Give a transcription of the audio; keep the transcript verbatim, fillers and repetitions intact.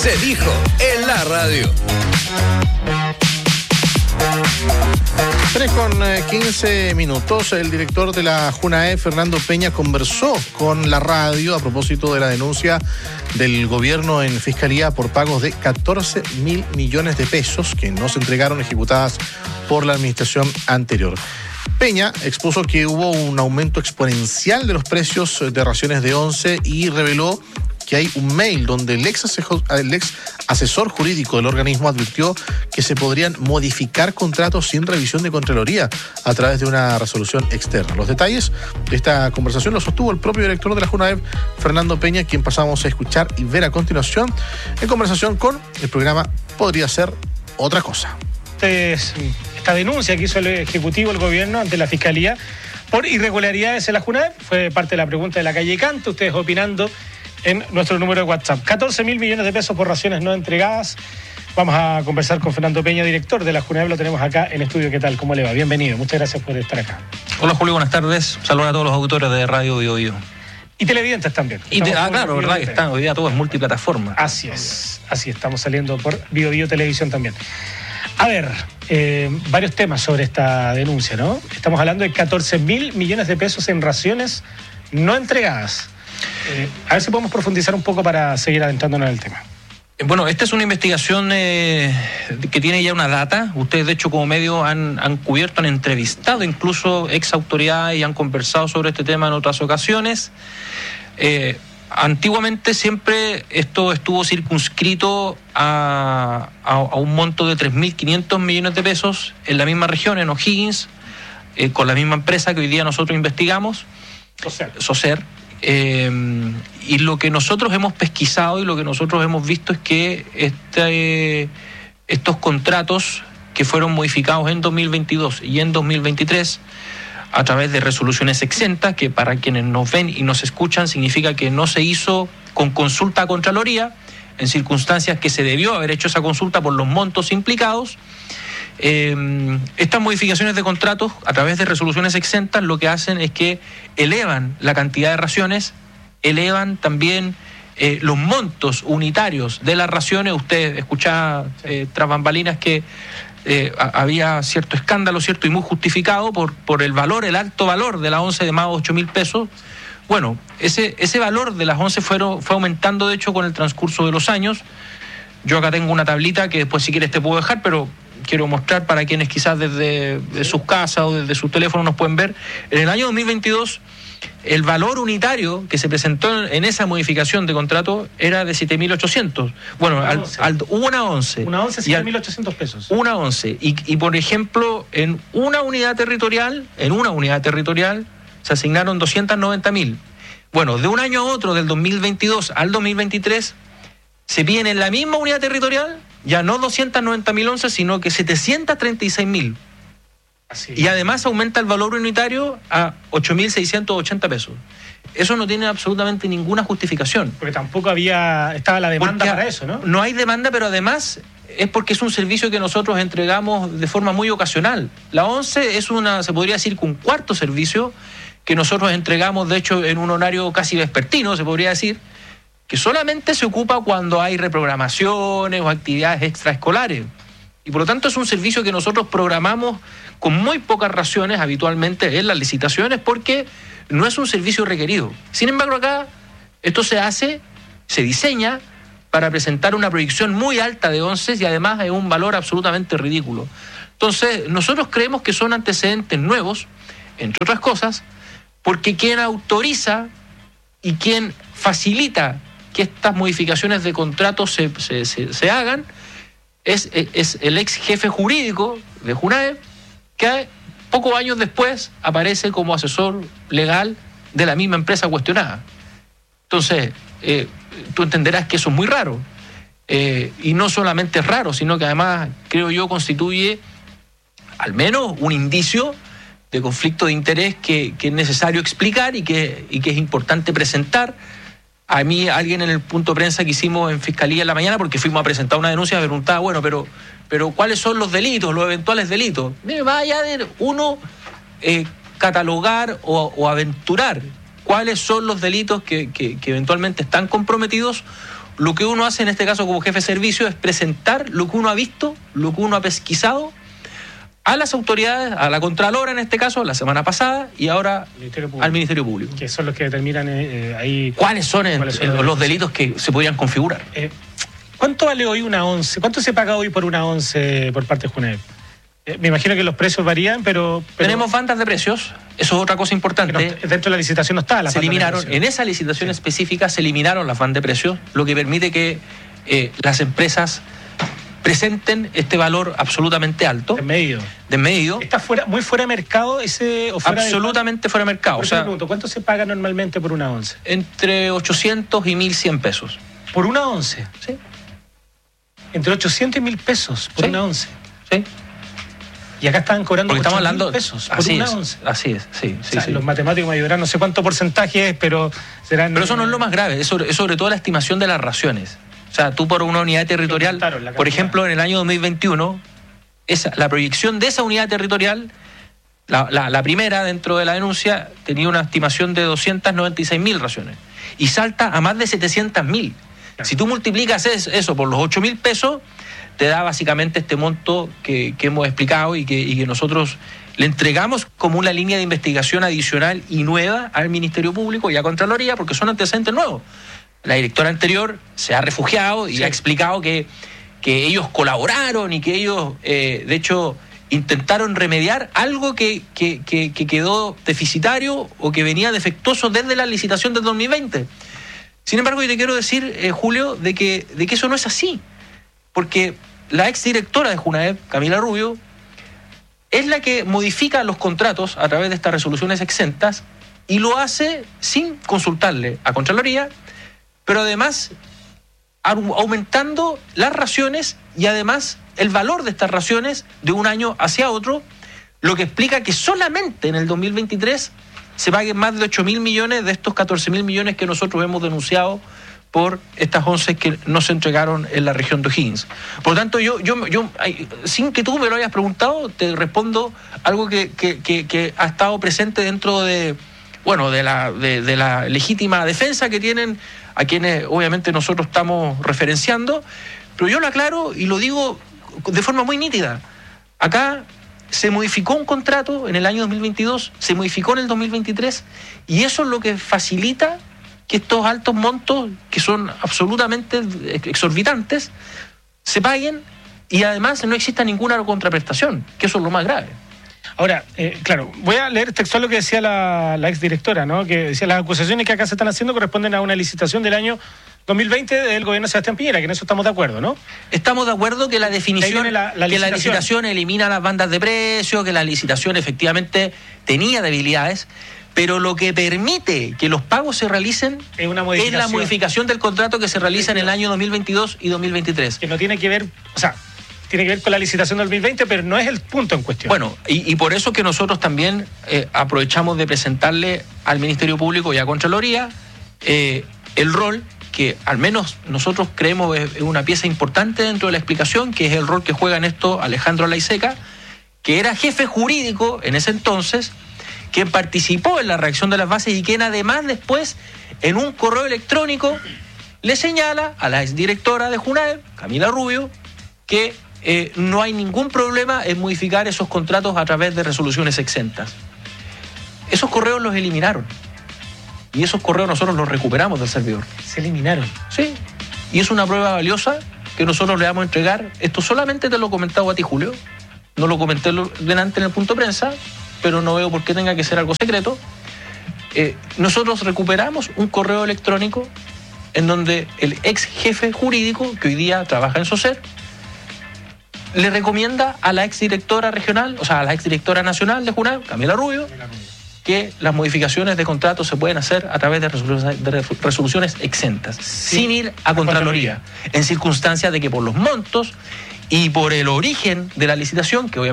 Se dijo en la radio. tres con quince minutos. El director de la JUNAEP, Fernando Peña, conversó con la radio a propósito de la denuncia del gobierno en Fiscalía por pagos de catorce mil millones de pesos que no se entregaron, ejecutadas por la administración anterior. Peña expuso que hubo un aumento exponencial de los precios de raciones de once y reveló que hay un mail donde el ex, asesor, el ex asesor jurídico del organismo advirtió que se podrían modificar contratos sin revisión de Contraloría a través de una resolución externa. Los detalles de esta conversación los sostuvo el propio director de la JUNAEP, Fernando Peña, quien pasamos a escuchar y ver a continuación en conversación con el programa Podría Ser Otra Cosa. Esta denuncia que hizo el Ejecutivo, el Gobierno, ante la Fiscalía por irregularidades en la JUNAEP fue parte de la pregunta de la calle Canto, ustedes opinando en nuestro número de WhatsApp. catorce mil millones de pesos por raciones no entregadas. Vamos a conversar con Fernando Peña, director de la JUNAEP. Lo tenemos acá en estudio. ¿Qué tal? ¿Cómo le va? Bienvenido. Muchas gracias por estar acá. Hola, Julio. Buenas tardes. Saludos a todos los auditores de Radio Bio Bio. Y televidentes también. Y te, ah, claro, verdad que están hoy día todo es multiplataforma. Así es. Así estamos saliendo por Bio Bio Televisión también. A ver, eh, varios temas sobre esta denuncia, ¿no? Estamos hablando de catorce mil millones de pesos en raciones no entregadas. Eh, a ver si podemos profundizar un poco para seguir adentrándonos en el tema. Bueno, esta es una investigación eh, que tiene ya una data. Ustedes, de hecho, como medio han, han cubierto, han entrevistado incluso ex autoridades y han conversado sobre este tema en otras ocasiones. Eh, antiguamente siempre esto estuvo circunscrito a, a, a un monto de tres mil quinientos millones de pesos en la misma región, en O'Higgins, eh, con la misma empresa que hoy día nosotros investigamos, Socer. Socer. Eh, y lo que nosotros hemos pesquisado y lo que nosotros hemos visto es que este, estos contratos que fueron modificados en dos mil veintidós y en dos mil veintitrés a través de resoluciones exentas, que para quienes nos ven y nos escuchan significa que no se hizo con consulta a Contraloría, en circunstancias que se debió haber hecho esa consulta por los montos implicados. Eh, estas modificaciones de contratos a través de resoluciones exentas lo que hacen es que elevan la cantidad de raciones, elevan también eh, los montos unitarios de las raciones. Usted escuchaba eh, tras bambalinas que eh, a, había cierto escándalo, cierto, y muy justificado por, por el valor, el alto valor de las once de más de ocho mil pesos. Bueno, ese, ese valor de las once fueron, fue aumentando de hecho con el transcurso de los años. Yo acá tengo una tablita que después si quieres te puedo dejar, pero quiero mostrar para quienes quizás desde de sus casas o desde sus teléfonos nos pueden ver. En el año dos mil veintidós, el valor unitario que se presentó en esa modificación de contrato era de siete mil ochocientos. Bueno, al, al, una once. Una once, siete mil ochocientos pesos. Una once. Y, y, por ejemplo, en una unidad territorial, en una unidad territorial, se asignaron doscientos noventa mil. Bueno, de un año a otro, del dos mil veintidós al dos mil veintitrés, se piden en la misma unidad territorial ya no doscientos noventa mil once, sino que setecientos treinta y seis mil. Y además aumenta el valor unitario a ocho mil seiscientos ochenta pesos. Eso no tiene absolutamente ninguna justificación. Porque tampoco había estaba la demanda porque para eso, ¿no? No hay demanda, pero además es porque es un servicio que nosotros entregamos de forma muy ocasional. La once es una, se podría decir, que un cuarto servicio que nosotros entregamos, de hecho, en un horario casi vespertino, se podría decir, que solamente se ocupa cuando hay reprogramaciones o actividades extraescolares. Y por lo tanto es un servicio que nosotros programamos con muy pocas raciones habitualmente en las licitaciones porque no es un servicio requerido. Sin embargo, acá esto se hace, se diseña para presentar una proyección muy alta de once y además es un valor absolutamente ridículo. Entonces, nosotros creemos que son antecedentes nuevos, entre otras cosas, porque quien autoriza y quien facilita que estas modificaciones de contratos se, se, se, se hagan es, es el ex jefe jurídico de JUNAEP, que pocos años después aparece como asesor legal de la misma empresa cuestionada. Entonces, eh, tú entenderás que eso es muy raro. Eh, y no solamente es raro, sino que además, creo yo, constituye al menos un indicio de conflicto de interés que, que es necesario explicar y que, y que es importante presentar. A mí alguien en el punto de prensa que hicimos en Fiscalía en la mañana, porque fuimos a presentar una denuncia, me preguntaba, bueno, pero, pero ¿cuáles son los delitos, los eventuales delitos? Mire, vaya a ver, uno, eh, catalogar o, o aventurar cuáles son los delitos que, que, que eventualmente están comprometidos lo que uno hace en este caso como jefe de servicio es presentar lo que uno ha visto, lo que uno ha pesquisado a las autoridades, a la Contralora en este caso, la semana pasada, y ahora Ministerio al Ministerio Público. Que son los que determinan eh, ahí... ¿Cuáles son, ¿cuáles son el, los delitos que se podrían configurar? Eh, ¿Cuánto vale hoy una once? ¿Cuánto se paga hoy por una once por parte de Junaep? Eh, me imagino que los precios varían, pero, pero... Tenemos bandas de precios, eso es otra cosa importante. No, dentro de la licitación no está la Se eliminaron, en esa licitación sí. específica se eliminaron las bandas de precios, lo que permite que eh, las empresas presenten este valor absolutamente alto. Desmedido. Desmedido. ¿Está fuera, muy fuera de mercado ese? O fuera absolutamente de... fuera de mercado. Por o sea, pregunto, ¿cuánto se paga normalmente por una once? Entre ochocientos y mil cien pesos. ¿Por una once? Sí. Entre ochocientos y mil pesos por sí. una once. Sí. Y acá estaban cobrando estamos hablando pesos por así una es, once. Así es, sí, sí, o sea, sí. Los matemáticos me ayudarán, no sé cuánto porcentaje es, pero serán... Pero eso no es lo más grave, es sobre, es sobre todo la estimación de las raciones. O sea, tú por una unidad territorial, por ejemplo, en el año dos mil veintiuno, esa, la proyección de esa unidad territorial, la, la, la primera dentro de la denuncia, tenía una estimación de doscientas noventa y seis mil raciones. Y salta a más de setecientas mil. Claro. Si tú multiplicas eso por los ocho mil pesos, te da básicamente este monto que, que hemos explicado y que, y que nosotros le entregamos como una línea de investigación adicional y nueva al Ministerio Público y a Contraloría, porque son antecedentes nuevos. La directora anterior se ha refugiado y sí. ha explicado que, que ellos colaboraron y que ellos, eh, de hecho, intentaron remediar algo que, que, que, que quedó deficitario o que venía defectuoso desde la licitación del dos mil veinte. Sin embargo, yo te quiero decir, eh, Julio, de que, de que eso no es así. Porque la exdirectora de Junaep, Camila Rubio, es la que modifica los contratos a través de estas resoluciones exentas y lo hace sin consultarle a Contraloría, pero además aumentando las raciones y además el valor de estas raciones de un año hacia otro, lo que explica que solamente en el dos mil veintitrés se paguen más de ocho mil millones de estos catorce mil millones que nosotros hemos denunciado por estas once que no se entregaron en la región de O'Higgins. Por lo tanto, yo, yo, yo sin que tú me lo hayas preguntado, te respondo algo que, que, que, que ha estado presente dentro de, bueno, de la, de, de la legítima defensa que tienen a quienes obviamente nosotros estamos referenciando, pero yo lo aclaro y lo digo de forma muy nítida. Acá se modificó un contrato en el año dos mil veintidós, se modificó en el dos mil veintitrés, y eso es lo que facilita que estos altos montos, que son absolutamente exorbitantes, se paguen y además no exista ninguna contraprestación, que eso es lo más grave. Ahora, eh, claro, voy a leer textual lo que decía la, la exdirectora, ¿no? Que decía, las acusaciones que acá se están haciendo corresponden a una licitación del año dos mil veinte del gobierno de Sebastián Piñera, que en eso estamos de acuerdo, ¿no? Estamos de acuerdo que la definición, la, la que la licitación elimina las bandas de precio, que la licitación efectivamente tenía debilidades, pero lo que permite que los pagos se realicen es, una es la modificación del contrato que se realiza en el año dos mil veintidós y dos mil veintitrés. Que no tiene que ver, o sea, tiene que ver con la licitación del dos mil veinte, pero no es el punto en cuestión. Bueno, y, y por eso que nosotros también eh, aprovechamos de presentarle al Ministerio Público y a Contraloría eh, el rol que al menos nosotros creemos es una pieza importante dentro de la explicación, que es el rol que juega en esto Alejandro Laiseca, que era jefe jurídico en ese entonces, quien participó en la redacción de las bases y quien además después en un correo electrónico le señala a la exdirectora de Junaep, Camila Rubio, que eh, no hay ningún problema en modificar esos contratos a través de resoluciones exentas. Esos correos los eliminaron y esos correos nosotros los recuperamos del servidor. Se eliminaron. Sí, y es una prueba valiosa que nosotros le vamos a entregar. Esto solamente te lo he comentado a ti, Julio, no lo comenté delante en el punto de prensa, pero no veo por qué tenga que ser algo secreto. Eh, nosotros recuperamos un correo electrónico en donde el ex jefe jurídico, que hoy día trabaja en SOCER, le recomienda a la ex directora regional, o sea, a la ex directora nacional de Junaep, Camila Rubio, que las modificaciones de contratos se pueden hacer a través de resoluciones, de resoluciones exentas, sí, sin ir a Contraloría, en circunstancias de que por los montos y por el origen de la licitación, que obviamente